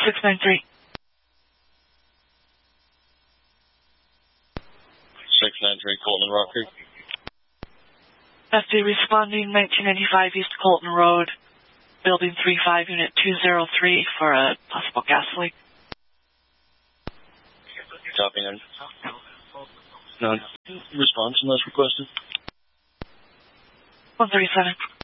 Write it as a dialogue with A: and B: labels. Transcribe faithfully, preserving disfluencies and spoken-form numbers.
A: six nine three.
B: six nine three, Colton and Rock Creek.
A: F D responding, nineteen ninety-five East Colton Road, building three five, unit two zero three for a possible gas leak.
B: Copy, none. None. Response unless requested.
A: one thirty-seven.